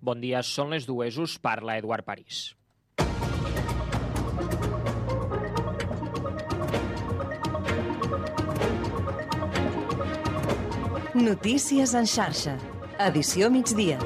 Bon dia, són les dues, us parla Eduard París. Notícies en xarxa. Edició migdia.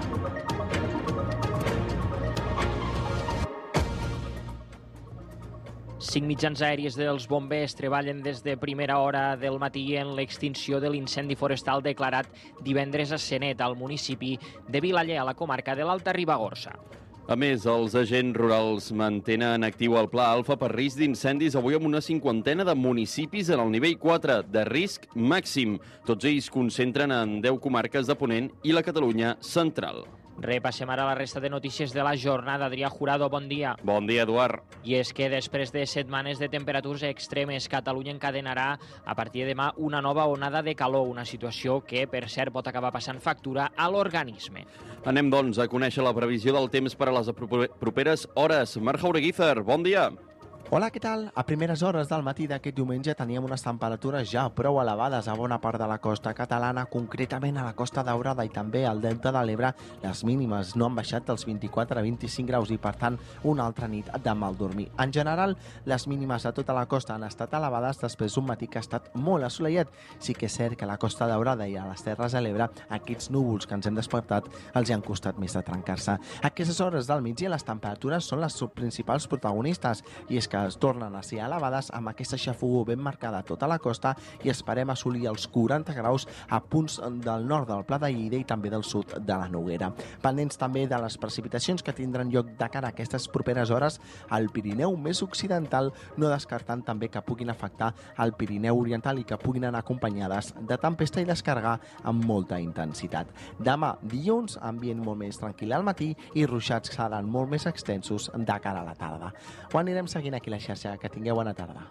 Cinc mitjans aèries dels bombers treballen des de primera hora del matí en l'extinció de l'incendi forestal declarat divendres a Senet, al municipi de Vilaller, a la comarca de l'Alta Ribagorça. A més, els agents rurals mantenen actiu el Pla Alfa per risc d'incendis avui amb una cinquantena de municipis en el nivell 4 de risc màxim. Tots ells concentren en 10 comarques de Ponent i la Catalunya central. Repassem ara la resta de notícies de la jornada. Adrià Jurado, bon dia. Bon dia, Eduard. I és que després de setmanes de temperatures extremes, Catalunya encadenarà a partir de demà una nova onada de calor, una situació que, per cert, pot acabar passant factura a l'organisme. Anem, doncs, a conèixer la previsió del temps per a les properes hores. Marc Jaureguízar, bon dia. Hola, què tal? A primeres hores del matí d'aquest diumenge teníem unes temperatures ja prou elevades a bona part de la costa catalana, concretament a la Costa Daurada i també al Delta de l'Ebre. Les mínimes no han baixat dels 24 a 25 graus i, per tant, una altra nit de mal dormir. En general, les mínimes a tota la costa han estat elevades després d'un matí que ha estat molt assolellat. Sí que és cert que a la Costa Daurada i a les Terres de l'Ebre aquests núvols que ens hem despertat els hi han costat més de trencar-se. A aquestes hores del migdia les temperatures són les principals protagonistes i és que es tornen a ser elevades amb aquesta xafogor ben marcada a tota la costa i esperem assolir els 40 graus a punts del nord del Pla de Lleida i també del sud de la Noguera. Pendents també de les precipitacions que tindran lloc de cara a aquestes properes hores al Pirineu més occidental, no descartant també que puguin afectar el Pirineu oriental i que puguin anar acompanyades de tempesta i descarregar amb molta intensitat. Demà, dilluns, ambient molt més tranquil al matí i ruixats seran molt més extensos de cara a la tarda. Ho anirem seguint aquí la xarxa. Que tingueu bona tarda.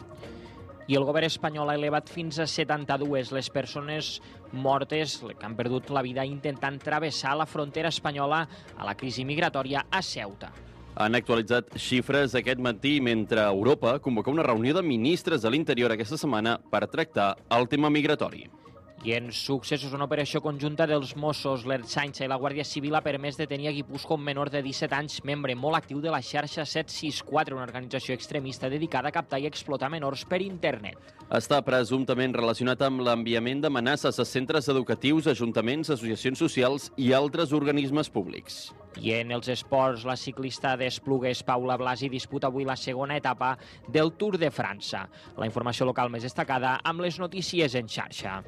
I el govern espanyol ha elevat fins a 72 les persones mortes que han perdut la vida intentant travessar la frontera espanyola a la crisi migratòria a Ceuta. Han actualitzat xifres aquest matí mentre Europa convoca una reunió de ministres de l'Interior aquesta setmana per tractar el tema migratori. I en successos, una operació conjunta dels Mossos, l'Ertzaintza i la Guàrdia Civil ha permès detenir a Guipúscoa un menor de 17 anys, membre molt actiu de la xarxa 764, una organització extremista dedicada a captar i explotar menors per internet. Està presumptament relacionat amb l'enviament d'amenaces a centres educatius, ajuntaments, associacions socials i altres organismes públics. I en els esports, la ciclista d'Esplugues, Paula Blasi, disputa avui la segona etapa del Tour de França. La informació local més destacada amb les notícies en xarxa.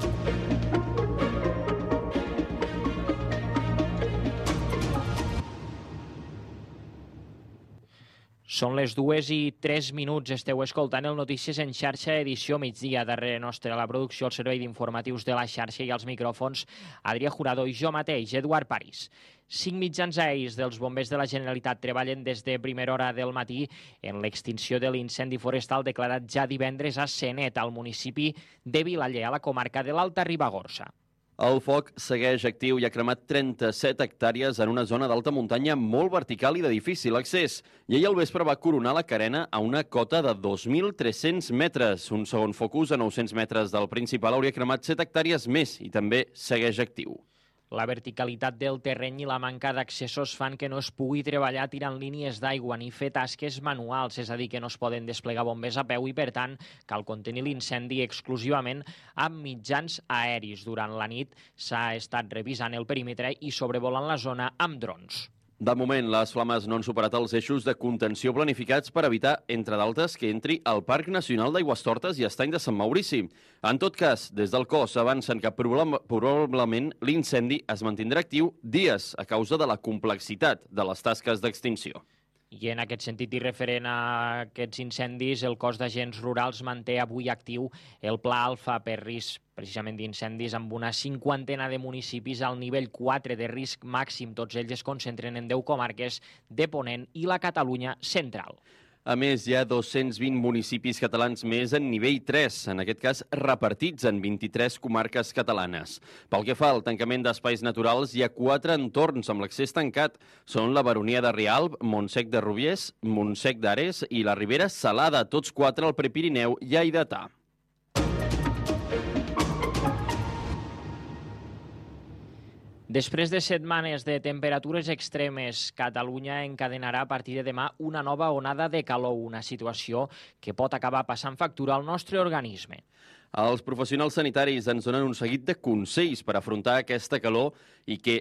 Són les 2:03. Esteu escoltant el Notícies en xarxa, edició migdia. Darrere nostre a la producció, el servei d'informatius de la xarxa i als micròfons, Adrià Jurado i jo mateix, Eduard París. 5 mitjans aèris dels bombers de la Generalitat treballen des de primera hora del matí en l'extinció de l'incendi forestal declarat ja divendres a Senet, al municipi de Vilaller, a la comarca de l'Alta Ribagorça. El foc segueix actiu i ha cremat 37 hectàrees en una zona d'alta muntanya molt vertical i de difícil accés. I ahir al vespre va coronar la carena a una cota de 2.300 metres. Un segon focus a 900 metres del principal hauria cremat 7 hectàrees més i també segueix actiu. La verticalitat del terreny i la manca d'accessos fan que no es pugui treballar tirant línies d'aigua ni fer tasques manuals, és a dir, que no es poden desplegar bombers a peu i, per tant, cal contenir l'incendi exclusivament amb mitjans aèris. Durant la nit s'ha estat revisant el perímetre i sobrevolant la zona amb drons. De moment, les flames no han superat els eixos de contenció planificats per evitar, entre d'altres, que entri al Parc Nacional d'Aigüestortes i Estany de Sant Maurici. En tot cas, des del cos avancen que probablement l'incendi es mantindrà actiu dies a causa de la complexitat de les tasques d'extinció. I en aquest sentit i referent a aquests incendis, el cos d'agents rurals manté avui actiu el Pla Alfa per risc precisament d'incendis amb una cinquantena de municipis al nivell 4 de risc màxim. Tots ells es concentren en 10 comarques de Ponent i la Catalunya central. A més, hi ha 220 municipis catalans més en nivell 3, en aquest cas repartits en 23 comarques catalanes. Pel que fa al tancament d'espais naturals, hi ha 4 entorns amb l'accés tancat. Són la Baronia de Rialb, Montsec de Rubiers, Montsec d'Ares i la Ribera Salada, tots 4 al Prepirineu i Lleidatà. Després de setmanes de temperatures extremes, Catalunya encadenarà a partir de demà una nova onada de calor, una situació que pot acabar passant factura al nostre organisme. Els professionals sanitaris ens donen un seguit de consells per afrontar aquesta calor i què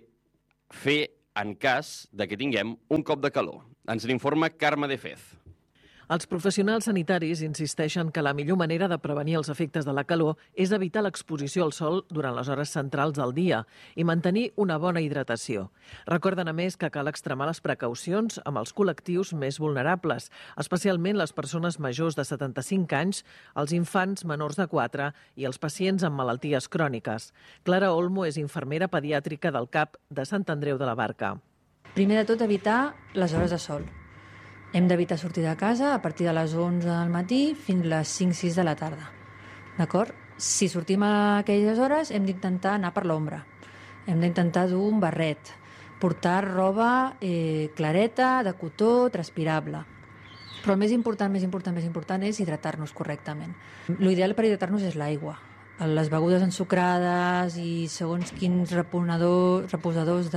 fer en cas de que tinguem un cop de calor. Ens l'informa Carme de Fez. Els professionals sanitaris insisteixen que la millor manera de prevenir els efectes de la calor és evitar l'exposició al sol durant les hores centrals del dia i mantenir una bona hidratació. Recorden, a més, que cal extremar les precaucions amb els col·lectius més vulnerables, especialment les persones majors de 75 anys, els infants menors de 4 i els pacients amb malalties cròniques. Clara Olmo és infermera pediàtrica del CAP de Sant Andreu de la Barca. Primer de tot, evitar les hores de sol. Hem d'evitar sortir de casa a partir de les 11 del matí fins a les 5-6 de la tarda. D'acord? Si sortim a aquelles hores, hem d'intentar anar per l'ombra. Hem d'intentar dur un barret, portar roba clareta, de cotó, transpirable. Però el més important és hidratar-nos correctament. L'ideal per hidratar-nos és l'aigua. Les begudes ensucrades i segons quins reposadors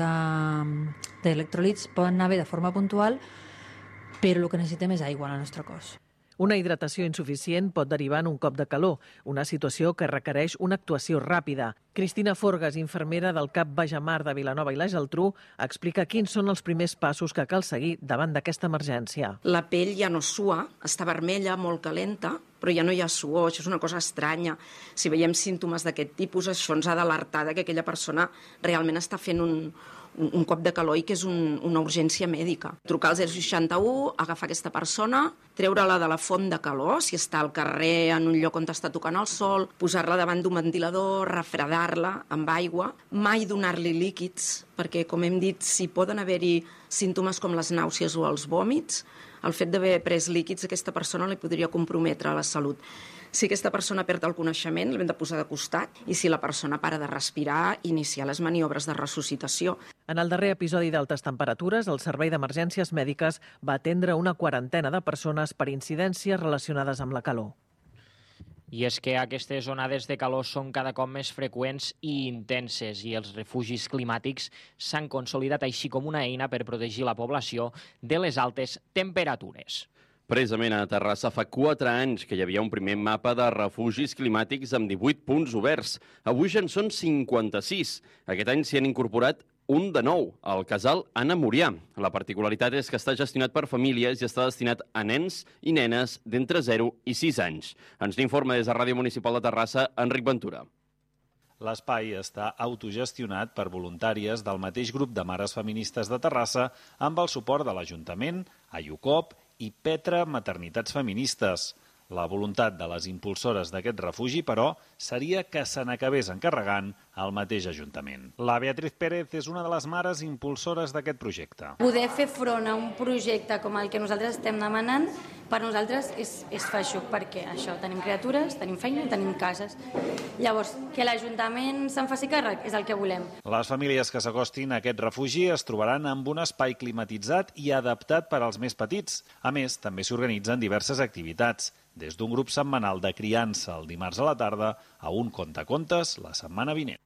d'electròlits poden anar bé de forma puntual, però el que necessitem és aigua en el nostre cos. Una hidratació insuficient pot derivar en un cop de calor, una situació que requereix una actuació ràpida. Cristina Forgas, infermera del CAP Bajamar de Vilanova i la Geltrú, explica quins són els primers passos que cal seguir davant d'aquesta emergència. La pell ja no sua, està vermella, molt calenta, però ja no hi ha suor, això és una cosa estranya. Si veiem símptomes d'aquest tipus, això ens ha d'alertar que aquella persona realment està fent un cop de calor i que és una urgència mèdica. Trucar al 061, agafar aquesta persona, treure-la de la font de calor, si està al carrer en un lloc on està tocant el sol, posar-la davant d'un ventilador, refredar-la amb aigua, mai donar-li líquids, perquè, com hem dit, si poden haver-hi símptomes com les nàusees o els vòmits, el fet d'haver pres líquids a aquesta persona li podria comprometre la salut. Si aquesta persona perd el coneixement, l'hem de posar de costat, i si la persona para de respirar, iniciar les maniobres de resuscitació. En el darrer episodi d'altes temperatures, el Servei d'Emergències Mèdiques va atendre una quarantena de persones per incidències relacionades amb la calor. I és que aquestes onades de calor són cada cop més freqüents i intenses i els refugis climàtics s'han consolidat així com una eina per protegir la població de les altes temperatures. Precisament a Terrassa fa 4 anys que hi havia un primer mapa de refugis climàtics amb 18 punts oberts. Avui ja en són 56. Aquest any s'hi han incorporat un de nou, el casal Anna Murià. La particularitat és que està gestionat per famílies i està destinat a nens i nenes d'entre 0 i 6 anys. Ens n'informa des de Ràdio Municipal de Terrassa, Enric Ventura. L'espai està autogestionat per voluntàries del mateix grup de mares feministes de Terrassa amb el suport de l'Ajuntament, AIUCOP i Petra Maternitats Feministes. La voluntat de les impulsores d'aquest refugi, però, seria que se n'acabés encarregant al mateix Ajuntament. La Beatriz Pérez és una de les mares impulsores d'aquest projecte. Poder fer front a un projecte com el que nosaltres estem demanant, per nosaltres és feixuc, perquè això, tenim criatures, tenim feina i tenim cases. Llavors, que l'Ajuntament se'n faci càrrec és el que volem. Les famílies que s'acostin a aquest refugi es trobaran amb un espai climatitzat i adaptat per als més petits. A més, també s'organitzen diverses activitats, des d'un grup setmanal de criança el dimarts a la tarda a un contacontes la setmana vinent.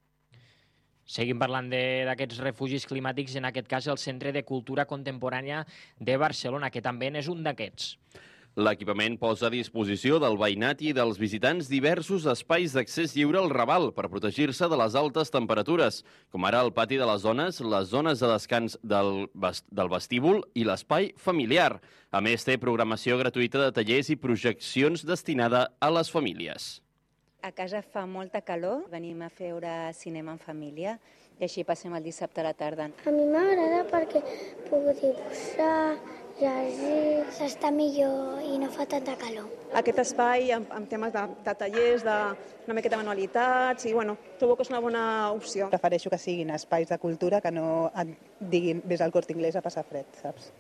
Seguim parlant d'aquests refugis climàtics, en aquest cas el Centre de Cultura Contemporània de Barcelona, que també és un d'aquests. L'equipament posa a disposició del veïnat i dels visitants diversos espais d'accés lliure al Raval per protegir-se de les altes temperatures, com ara el pati de les zones de descans del vestíbul i l'espai familiar. A més, té programació gratuïta de tallers i projeccions destinada a les famílies. A casa fa molta calor, venim a veure cinema en família i així passem el dissabte a la tarda. A mi m'agrada perquè puc dibuixar, llegir, s'està millor i no fa tanta calor. Aquest espai amb temes de tallers, d'una miqueta de manualitats i trobo que és una bona opció. Prefereixo que siguin espais de cultura que no et diguin vés al Corte Inglés a passar fred, saps?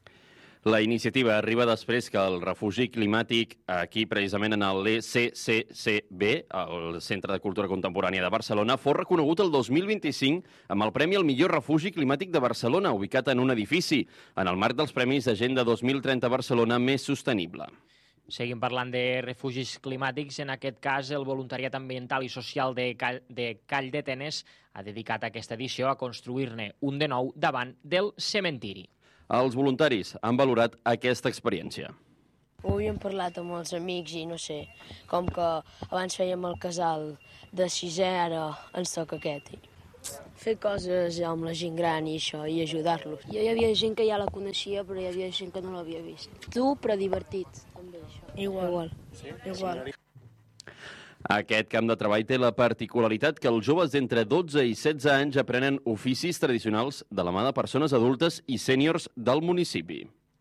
La iniciativa arriba després que el refugi climàtic aquí, precisament en l'ECCCB, el Centre de Cultura Contemporània de Barcelona, fos reconegut el 2025 amb el Premi al millor refugi climàtic de Barcelona, ubicat en un edifici, en el marc dels Premis Agenda 2030 Barcelona més sostenible. Seguim parlant de refugis climàtics. En aquest cas, el voluntariat ambiental i social de Call d'Atenes ha dedicat aquesta edició a construir-ne un de nou davant del cementiri. Els voluntaris han valorat aquesta experiència. Ho havíem parlat amb els amics i no sé, com que abans fèiem el casal de sisè, ara ens toca aquest. Fer coses amb la gent gran i això, i ajudar-los. Hi havia gent que ja la coneixia, però hi havia gent que no l'havia vist. Dur, però divertit, també, això. Igual. Sí? Igual. Aquest camp de treball té la particularitat que els joves d'entre 12 i 16 anys aprenen oficis tradicionals de la mà de persones adultes i sèniors del municipi.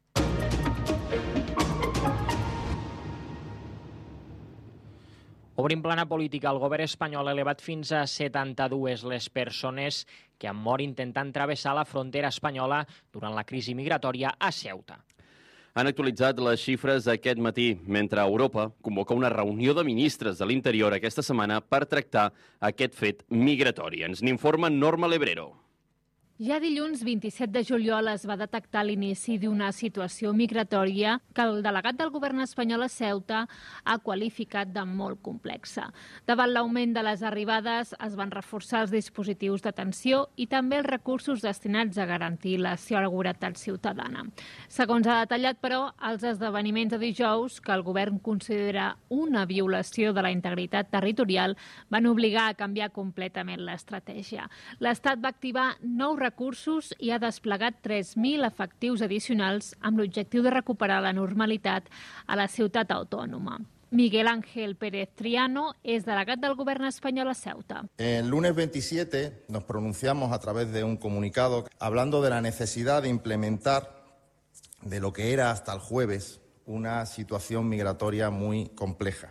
Obrim plana política. El govern espanyol ha elevat fins a 72 les persones que han mort intentant travessar la frontera espanyola durant la crisi migratòria a Ceuta. Han actualitzat les xifres aquest matí, mentre Europa convoca una reunió de ministres de l'Interior aquesta setmana per tractar aquest fet migratori. Ens n'informa Norma Lebrero. Ja dilluns 27 de juliol es va detectar l'inici d'una situació migratòria que el delegat del govern espanyol a Ceuta ha qualificat de molt complexa. Davant l'augment de les arribades es van reforçar els dispositius d'atenció i també els recursos destinats a garantir la seguretat ciutadana. Segons ha detallat, però, els esdeveniments de dijous, que el govern considera una violació de la integritat territorial, van obligar a canviar completament l'estratègia. L'Estat va activar nous recursos i ha desplegat 3.000 efectius addicionals amb l'objectiu de recuperar la normalitat a la ciutat autònoma. Miguel Ángel Pérez Triano es delegat del Gobierno español a Ceuta. El lunes 27 nos pronunciamos a través de un comunicado hablando de la necesidad de implementar de lo que era hasta el jueves una situación migratoria muy compleja.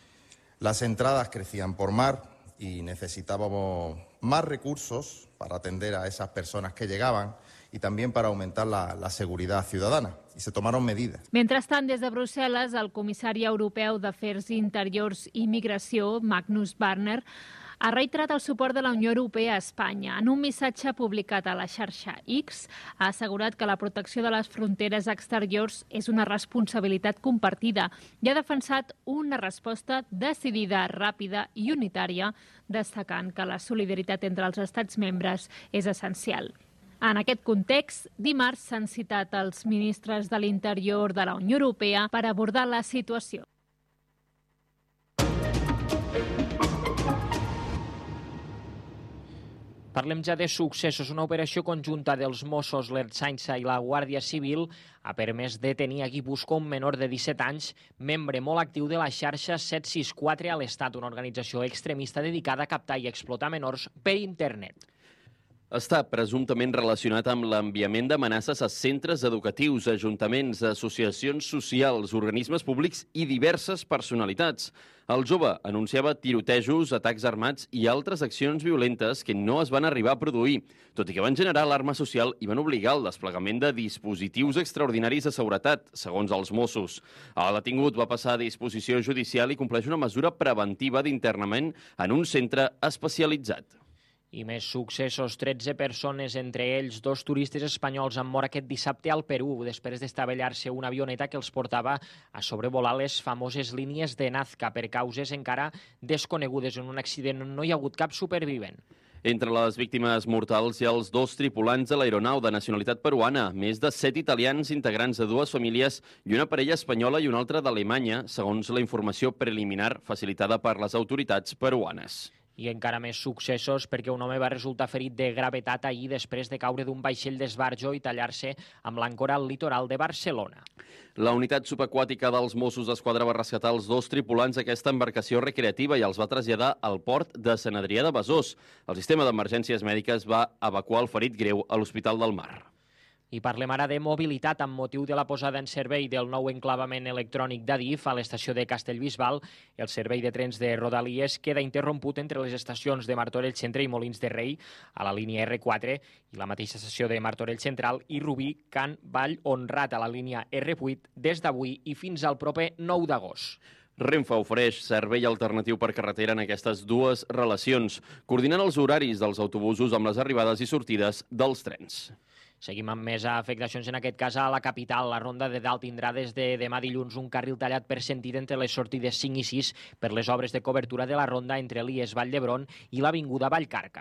Las entradas crecían por mar y necesitábamos más recursos para atender a esas personas que llegaban y también para aumentar la seguridad ciudadana. I se tomaron medidas. Mentrestant, des de Brussel·les, el comissari europeu d'Afers Interiors i Migració, Magnus Barnier, ha reiterat el suport de la Unió Europea a Espanya. En un missatge publicat a la xarxa X, ha assegurat que la protecció de les fronteres exteriors és una responsabilitat compartida i ha defensat una resposta decidida, ràpida i unitària, destacant que la solidaritat entre els estats membres és essencial. En aquest context, dimarts s'han citat els ministres de l'Interior de la Unió Europea per abordar la situació. Parlem ja de successos. Una operació conjunta dels Mossos, l'Ertzaintza i la Guàrdia Civil ha permès detenir a Guipúscoa un menor de 17 anys, membre molt actiu de la xarxa 764 a l'Estat, una organització extremista dedicada a captar i explotar menors per internet. Està presumptament relacionat amb l'enviament d'amenaces a centres educatius, ajuntaments, associacions socials, organismes públics i diverses personalitats. El jove anunciava tirotejos, atacs armats i altres accions violentes que no es van arribar a produir, tot i que van generar alarma social i van obligar al desplegament de dispositius extraordinaris de seguretat, segons els Mossos. El detingut va passar a disposició judicial i compleix una mesura preventiva d'internament en un centre especialitzat. I més successos. 13 persones, entre ells 2 turistes espanyols, han mort aquest dissabte al Perú després d'estavellar-se una avioneta que els portava a sobrevolar les famoses línies de Nazca per causes encara desconegudes. En un accident no hi ha hagut cap supervivent. Entre les víctimes mortals hi ha els 2 tripulants de l'aeronau de nacionalitat peruana, més de 7 italians integrants de 2 famílies i una parella espanyola i una altra d'Alemanya, segons la informació preliminar facilitada per les autoritats peruanes. I encara més successos perquè un home va resultar ferit de gravetat ahir després de caure d'un vaixell d'esbarjo i tallar-se amb l'àncora al litoral de Barcelona. La unitat subaquàtica dels Mossos d'Esquadra va rescatar els 2 tripulants d'aquesta embarcació recreativa i els va traslladar al port de Sant Adrià de Besòs. El sistema d'emergències mèdiques va evacuar el ferit greu a l'Hospital del Mar. I parlem ara de mobilitat amb motiu de la posada en servei del nou enclavament electrònic d'Adif a l'estació de Castellbisbal. El servei de trens de Rodalies queda interromput entre les estacions de Martorell Centre i Molins de Rei a la línia R4 i la mateixa estació de Martorell Central i Rubí, Can, Vall, Honrat a la línia R8 des d'avui i fins al proper 9 d'agost. Renfe ofereix servei alternatiu per carretera en aquestes 2 relacions, coordinant els horaris dels autobusos amb les arribades i sortides dels trens. Seguim amb més afectacions, en aquest cas a la capital. La Ronda de Dalt tindrà des de demà dilluns un carril tallat per sentit entre les sortides 5 i 6 per les obres de cobertura de la ronda entre l'IES Vall d'Hebron i l'Avinguda Vallcarca.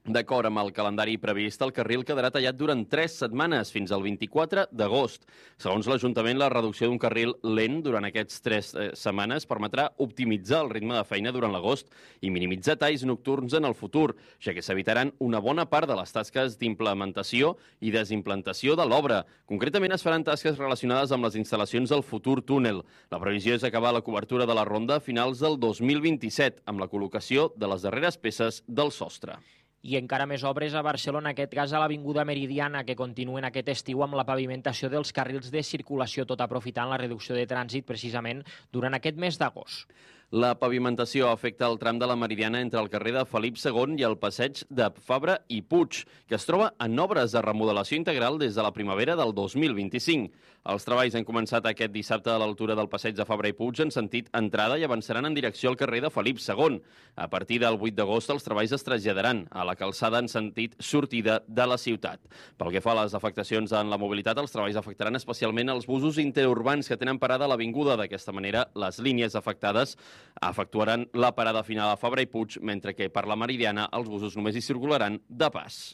D'acord amb el calendari previst, el carril quedarà tallat durant 3 setmanes, fins al 24 d'agost. Segons l'Ajuntament, la reducció d'un carril lent durant aquests 3 setmanes permetrà optimitzar el ritme de feina durant l'agost i minimitzar talls nocturns en el futur, ja que s'evitaran una bona part de les tasques d'implementació i desimplantació de l'obra. Concretament, es faran tasques relacionades amb les instal·lacions del futur túnel. La previsió és acabar la cobertura de la ronda a finals del 2027, amb la col·locació de les darreres peces del sostre. I encara més obres a Barcelona, en aquest cas a l'Avinguda Meridiana, que continuen aquest estiu amb la pavimentació dels carrils de circulació, tot aprofitant la reducció de trànsit precisament durant aquest mes d'agost. La pavimentació afecta el tram de la Meridiana entre el carrer de Felip II i el passeig de Fabra i Puig, que es troba en obres de remodelació integral des de la primavera del 2025. Els treballs han començat aquest dissabte a l'altura del passeig de Fabra i Puig en sentit entrada i avançaran en direcció al carrer de Felip II. A partir del 8 d'agost els treballs es traslladaran a la calçada en sentit sortida de la ciutat. Pel que fa a les afectacions en la mobilitat, els treballs afectaran especialment els busos interurbans que tenen parada a l'avinguda. D'aquesta manera, les línies afectades efectuaran la parada final a Fabra i Puig, mentre que per la Meridiana els busos només hi circularan de pas.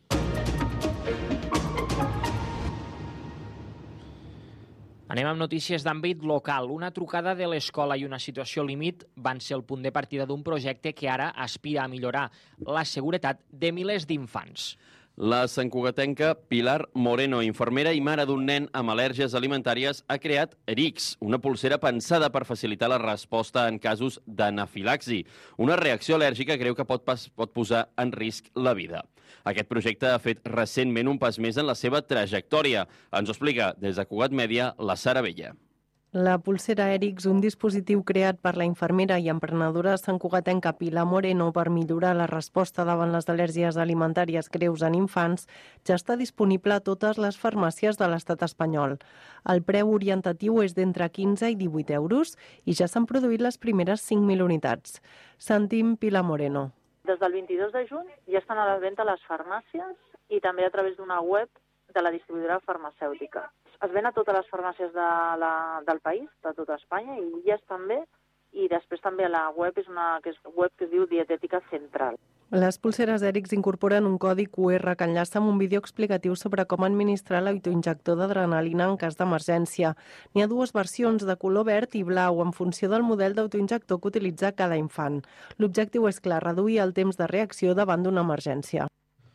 Anem amb notícies d'àmbit local. Una trucada de l'escola i una situació límit van ser el punt de partida d'un projecte que ara aspira a millorar la seguretat de milers d'infants. La santcugatenca Pilar Moreno, infermera i mare d'un nen amb al·lèrgies alimentàries, ha creat Erix, una pulsera pensada per facilitar la resposta en casos d'anafilaxi. Una reacció al·lèrgica creu que pot posar en risc la vida. Aquest projecte ha fet recentment un pas més en la seva trajectòria. Ens ho explica des de Cugat Mèdia, la Sara Bella. La pulsera Erix, un dispositiu creat per la infermera i emprenedora santcugatenca Pilar Moreno per millorar la resposta davant les al·lèrgies alimentàries greus en infants, ja està disponible a totes les farmàcies de l'estat espanyol. El preu orientatiu és d'entre 15 i 18 euros i ja s'han produït les primeres 5.000 unitats. Sentim Pilar Moreno. Des del 22 de juny ja estan a la venda a les farmàcies i també a través d'una web de la distribuïdora farmacèutica. Es ven a totes les farmàcies del país, de tota Espanya, i illes també, i després també a la web, és una web que es diu Dietètica Central. Les pulseres Erix incorporen un codi QR que enllaça amb un vídeo explicatiu sobre com administrar l'autoinjector d'adrenalina en cas d'emergència. N'hi ha dues versions, de color verd i blau, en funció del model d'autoinjector que utilitza cada infant. L'objectiu és clar, reduir el temps de reacció davant d'una emergència.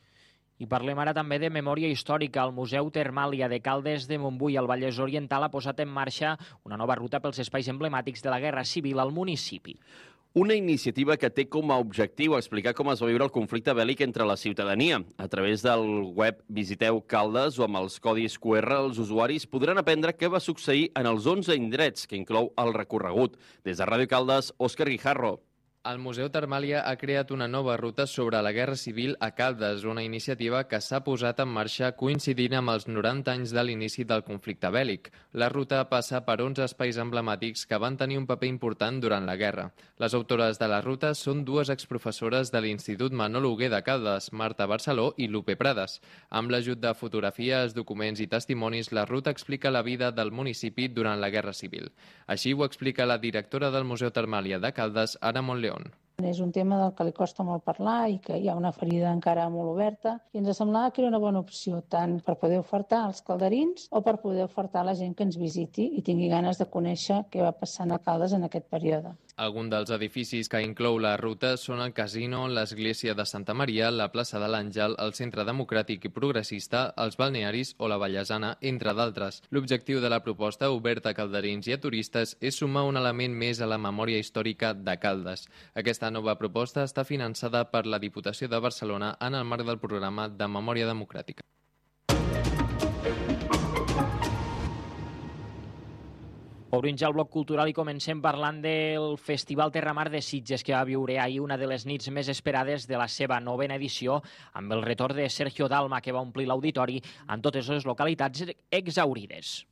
I parlem ara també de memòria històrica. El Museu Termàlia de Caldes de Montbui, al Vallès Oriental, ha posat en marxa una nova ruta pels espais emblemàtics de la Guerra Civil al municipi. Una iniciativa que té com a objectiu explicar com es va viure el conflicte bèl·lic entre la ciutadania. A través del web Visiteu Caldes o amb els codis QR, els usuaris podran aprendre què va succeir en els 11 indrets que inclou el recorregut. Des de Ràdio Caldes, Òscar Guijarro. El Museu Termàlia ha creat una nova ruta sobre la Guerra Civil a Caldes, una iniciativa que s'ha posat en marxa coincidint amb els 90 anys de l'inici del conflicte bèl·lic. La ruta passa per 11 espais emblemàtics que van tenir un paper important durant la guerra. Les autores de la ruta són dues exprofessores de l'Institut Manol Hugué de Caldes, Marta Barceló i Lupe Prades. Amb l'ajut de fotografies, documents i testimonis, la ruta explica la vida del municipi durant la Guerra Civil. Així ho explica la directora del Museu Termàlia de Caldes, Ara Montleón. És un tema del que li costa molt parlar i que hi ha una ferida encara molt oberta i ens semblava que era una bona opció tant per poder ofertar als calderins o per poder ofertar a la gent que ens visiti i tingui ganes de conèixer què va passant a Caldes en aquest període. Alguns dels edificis que inclou la ruta són el casino, l'església de Santa Maria, la plaça de l'Àngel, el Centre Democràtic i Progressista, els balnearis o la Vallesana, entre d'altres. L'objectiu de la proposta, oberta a calderins i a turistes, és sumar un element més a la memòria històrica de Caldes. Aquesta nova proposta està finançada per la Diputació de Barcelona en el marc del programa de Memòria Democràtica. Obrim ja el bloc cultural i comencem parlant del Festival Terramar de Sitges, que va viure ahir una de les nits més esperades de la seva 9ª edició, amb el retorn de Sergio Dalma, que va omplir l'auditori en totes les localitats exhaurides.